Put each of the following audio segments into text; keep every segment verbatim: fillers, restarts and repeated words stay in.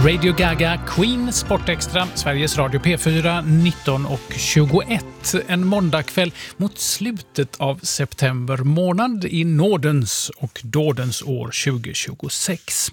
Radio Gaga, Queen, Sportextra, Sveriges Radio P fyra, nitton och tjugoett. En måndagkväll mot slutet av september månad i nådens och dådens år tjugo tjugosex.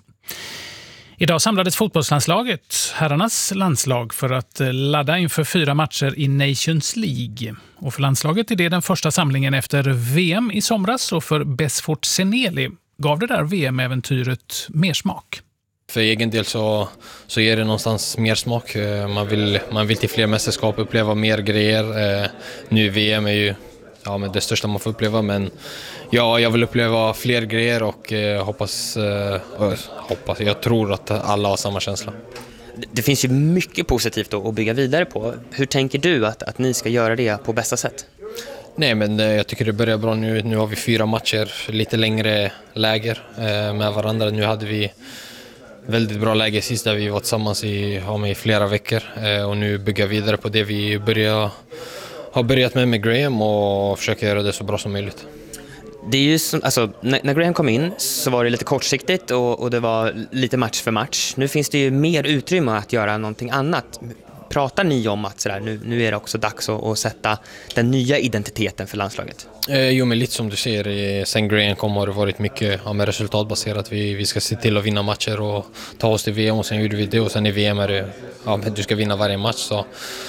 Idag samlades fotbollslandslaget, herrarnas landslag, för att ladda inför fyra matcher i Nations League. Och för landslaget är det den första samlingen efter V M i somras, och för Besfort Seneli gav det där V M-äventyret mer smak. För egen del så, så är det någonstans mer smak. Man vill, man vill till fler mästerskap, uppleva mer grejer. Nu V M är ju ja, men det största man får uppleva, men ja, jag vill uppleva fler grejer och eh, hoppas, eh, hoppas, jag tror att alla har samma känsla. Det finns ju mycket positivt att bygga vidare på. Hur tänker du att, att ni ska göra det på bästa sätt? Nej, men jag tycker det börjar bra nu. Nu har vi fyra matcher, lite längre läger eh, med varandra. Nu hade vi väldigt bra läge sist där vi var tillsammans i, ja, med i flera veckor. Eh, och nu bygger jag vidare på det vi börjar, har börjat med med Graham och försöker göra det så bra som möjligt. Det är ju som, alltså, när, när Graham kom in så var det lite kortsiktigt och, och det var lite match för match. Nu finns det ju mer utrymme att göra någonting annat. Pratar ni om att sådär, nu, nu är det också dags att, att sätta den nya identiteten för landslaget? Eh, jo, men lite som du ser, sen Graham kom har det varit mycket ja, med resultatbaserat. Vi, vi ska se till att vinna matcher och ta oss till V M, och sen gjorde vi det, och sen i V M är det, ja, men du ska vinna varje match. Så,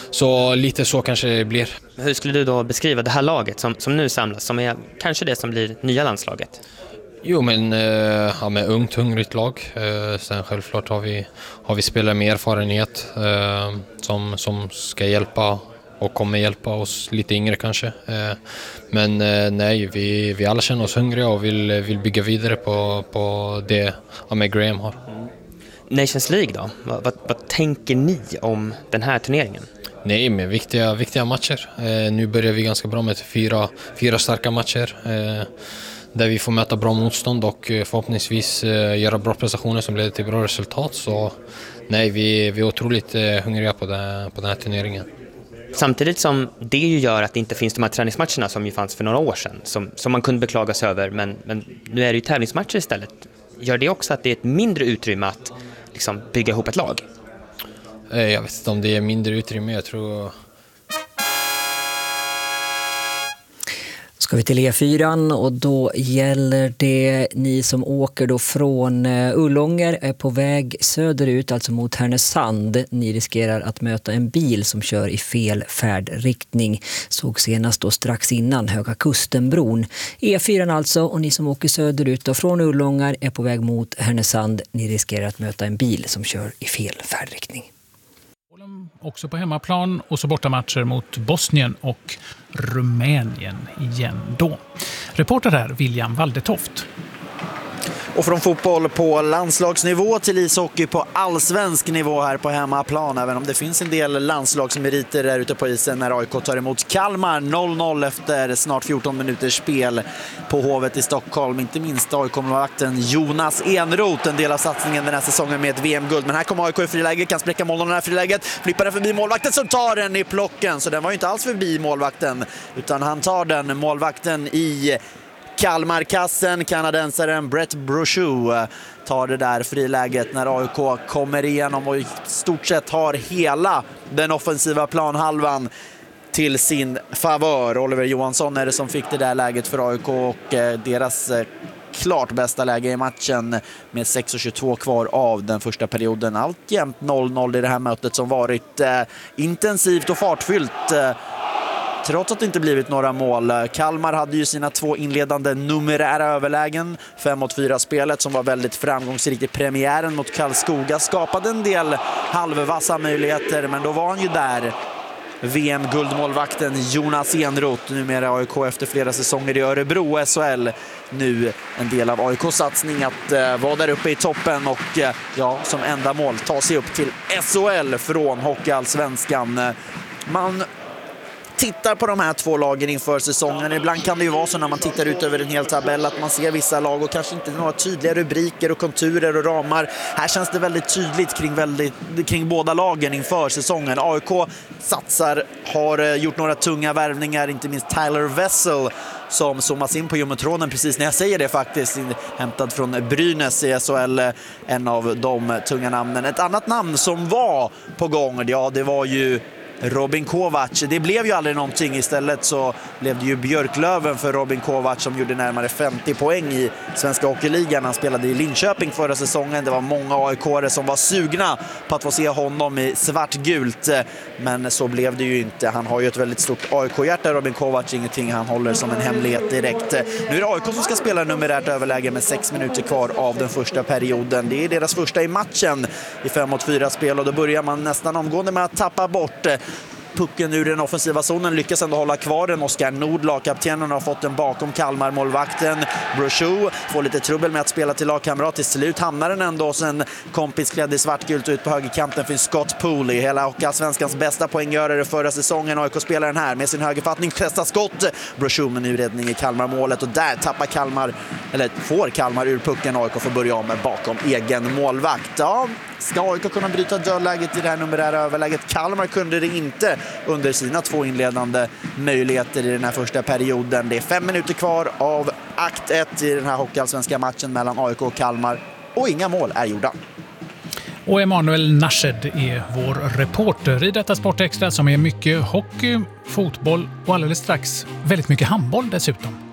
så lite så kanske det blir. Hur skulle du då beskriva det här laget som, som nu samlas, som är kanske det som blir nya landslaget? Jo, men eh, ja, med ungt, hungrigt lag. Eh, sen självklart har vi, har vi spelare med erfarenhet eh, som, som ska hjälpa och kommer hjälpa oss lite yngre kanske. Eh, men eh, nej, vi, vi alla känner oss hungriga och vill, vill bygga vidare på, på det ja, med Graham har. Mm. Nations League då? Vad, vad, vad tänker ni om den här turneringen? Nej, men viktiga, viktiga matcher. Eh, nu börjar vi ganska bra med fyra, fyra starka matcher. Eh, där vi får möta bra motstånd och förhoppningsvis uh, göra bra prestationer som leder till bra resultat. Så nej, vi, vi är otroligt uh, hungriga på, det, på den här turneringen. Samtidigt som det ju gör att det inte finns de här träningsmatcherna som ju fanns för några år sedan, som, som man kunde beklaga sig över, men, men nu är det ju tävlingsmatcher istället. Gör det också att det är ett mindre utrymme att liksom, bygga ihop ett lag? Uh, jag vet inte om det är mindre utrymme, jag tror... Ska vi till E fyra, och då gäller det ni som åker då från Ullånger är på väg söderut, alltså mot Härnösand. Ni riskerar att möta en bil som kör i fel färdriktning. Såg senast då strax innan Höga Kustenbron. E fyra alltså, och ni som åker söderut då från Ullånger är på väg mot Härnösand. Ni riskerar att möta en bil som kör i fel färdriktning. Också på hemmaplan, och så borta matcher mot Bosnien och Rumänien igen då. Reporter här William Waldetoft. Och från fotboll på landslagsnivå till ishockey på allsvensk nivå här på hemmaplan. Även om det finns en del landslagsmeriter där ute på isen när A I K tar emot Kalmar noll noll efter snart fjorton minuters spel på Hovet i Stockholm. Inte minst A I K-målvakten Jonas Enroth, en del av satsningen den här säsongen med ett V M-guld. Men här kommer A I K i friläge, kan spräcka målen i det här friläget. Flippar den förbi målvakten som tar den i plocken. Så den var ju inte alls förbi målvakten, utan han tar den, målvakten i Kalmarkassen. Kanadensaren Brett Brochu tar det där friläget när A I K kommer igenom och i stort sett har hela den offensiva planhalvan till sin favör. Oliver Johansson är det som fick det där läget för A I K, och deras klart bästa läge i matchen med sex tjugotvå kvar av den första perioden. Alltjämt noll noll i det här mötet som varit eh, intensivt och fartfyllt eh, trots att det inte blivit några mål. Kalmar hade ju sina två inledande numerära överlägen. fem mot fyra spelet som var väldigt framgångsrikt i premiären mot Karlskoga. Skapade en del halvvassa möjligheter, men då var han ju där. V M-guldmålvakten Jonas Enroth, numera A I K efter flera säsonger i Örebro och S H L. Nu en del av A I K-satsning att uh, vara där uppe i toppen och uh, ja, som enda mål ta sig upp till S H L från Hockeyallsvenskan. Man tittar på de här två lagen inför säsongen. Ibland kan det ju vara så när man tittar ut över en hel tabell att man ser vissa lag och kanske inte några tydliga rubriker och konturer och ramar. Här känns det väldigt tydligt kring, väldigt, kring båda lagen inför säsongen. A I K satsar, har gjort några tunga värvningar, inte minst Tyler Wessel som zoomas in på jumbotronen precis när jag säger det faktiskt. Hämtad från Brynäs i S H L, en av de tunga namnen. Ett annat namn som var på gång, ja det var ju Robin Kovac. Det blev ju aldrig någonting. Istället så blev det ju Björklöven för Robin Kovac som gjorde närmare femtio poäng i Svenska Hockeyligan. Han spelade i Linköping förra säsongen. Det var många A I K-are som var sugna på att få se honom i svartgult. Men så blev det ju inte. Han har ju ett väldigt stort A I K-hjärta, Robin Kovac. Ingenting han håller som en hemlighet direkt. Nu är det A I K som ska spela numerärt överläge med sex minuter kvar av den första perioden. Det är deras första i matchen i fem mot fyra spel och då börjar man nästan omgående med att tappa bort pucken ur den offensiva zonen, lyckas ändå hålla kvar den. Oskar Nord, lagkaptenen, har fått den bakom Kalmar-målvakten. Brochu får lite trubbel med att spela till lagkamrat. Till slut hamnar den ändå hos en kompis klädd i svartgult ut på högerkanten för Scott Pooley. Hela Hockeyallsvenskans bästa poänggörare förra säsongen. A I K-spelaren här med sin högerfattning pressar skott. Brochu med nyräddning i Kalmar-målet och där tappar Kalmar, eller får Kalmar ur pucken. A I K får börja om med bakom egen målvakt. Ja, ska A I K kunna bryta dödläget i det här numerära överläget? Kalmar kunde det inte under sina två inledande möjligheter i den här första perioden. Det är fem minuter kvar av akt ett i den här hockeyallsvenska matchen mellan A I K och Kalmar och inga mål är gjorda. Och Emanuel Narshed är vår reporter i detta Sportextra som är mycket hockey, fotboll och alldeles strax väldigt mycket handboll dessutom.